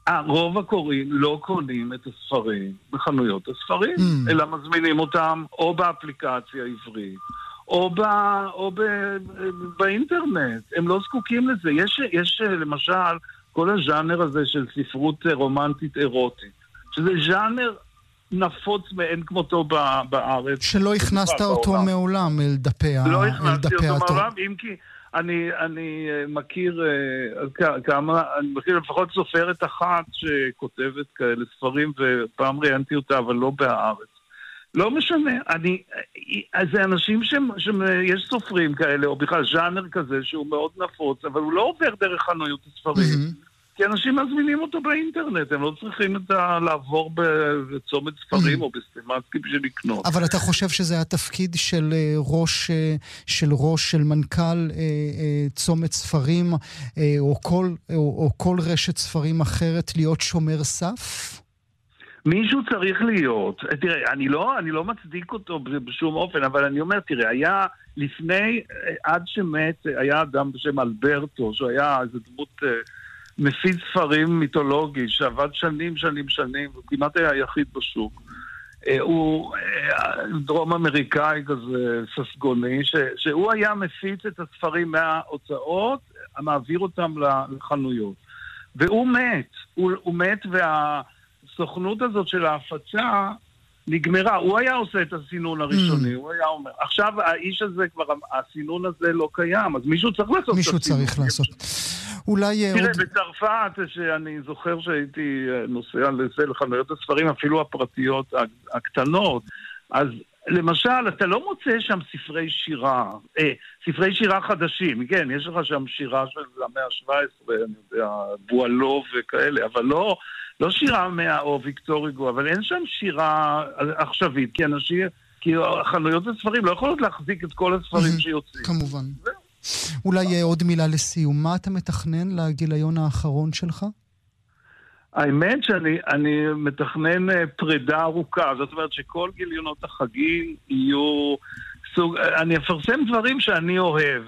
רוב הקוראים לא קונים את הספרים בחנויות הספרים, אלא מזמינים אותם או באפליקציה עברית, או באינטרנט. הם לא זקוקים לזה. יש למשל כל הז'אנר הזה של ספרות רומנטית אירוטית, שזה ז'אנר נפוץ מאין כמותו בארץ. שלא הכנסת אותו מעולם אל דפי האתר. לא הכנסתי אותו מעולם, אם כי אני מכיר לפחות סופרת אחת שכותבת כאלה ספרים, ופעם ראיינתי אותה, אבל לא בהארץ. לא משנה, זה אנשים יש סופרים כאלה, או בכלל ז'אנר כזה שהוא מאוד נפוץ, אבל הוא לא עובר דרך חנויות הספרים. כי אנשים מזמינים אותו באינטרנט, הם לא צריכים לעבור בצומת ספרים או בסטימצקי בשביל לקנות. אבל אתה חושב שזה התפקיד של מנכ"ל צומת ספרים, או כל רשת ספרים אחרת, להיות שומר סף? מישהו צריך להיות. תראה, אני לא מצדיק אותו בשום אופן, אבל אני אומר, תראה, היה לפני, עד שמת, היה אדם בשם אלברטו, שהוא היה איזו דמות מפיץ ספרים מיתולוגי, שעבד שנים, וכמעט היה היחיד בשוק. הוא דרום אמריקאי כזה, ססגוני, שהוא היה מפיץ את הספרים מההוצאות, מעביר אותם לחנויות. והוא מת. הוא מת והסוכנות הזאת של ההפצה נגמרה. הוא היה עושה את הסינון הראשוני, הוא היה אומר. עכשיו האיש הזה כבר, הסינון הזה לא קיים, אז מישהו צריך לעשות את הסינון. מישהו צריך לעשות. תראה, בצרפת, שאני זוכר שהייתי נוסע לזה לחנויות הספרים, אפילו הפרטיות הקטנות, אז למשל, אתה לא מוצא שם ספרי שירה חדשים, כן, יש לך שם שירה של המאה ה-17, אני יודע, בואלוב וכאלה, אבל לא שירה מאה או ויקטור הוגו, אבל אין שם שירה עכשווית, כי חנויות הספרים לא יכולות להחזיק את כל הספרים שיוצאים. כמובן. אולי עוד מילה לסיום, מה אתה מתכנן לגיליון האחרון שלך? האמת שאני מתכנן פרידה ארוכה, זאת אומרת שכל גיליונות החגים יהיו סוג, אני אפרסם דברים שאני אוהב,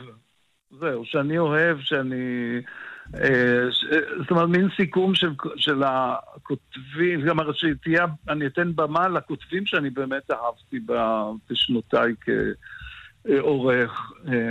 זאת אומרת מין סיכום של הכותבים, זאת אומרת אני אתן במה לכותבים שאני באמת אהבתי בשנותיי כעורך,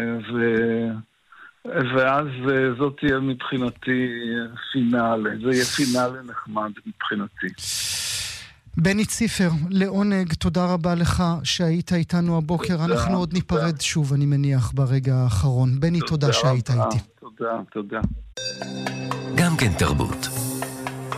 ואז זאת תהיה מבחינתי פינאלה, זה יהיה פינאלה נחמד מבחינתי. בני ציפר, לעונג, תודה רבה לך שהיית איתנו הבוקר, אנחנו עוד ניפרד שוב אני מניח ברגע האחרון. בני, תודה שהיית איתי. תודה. גם כן תרבות.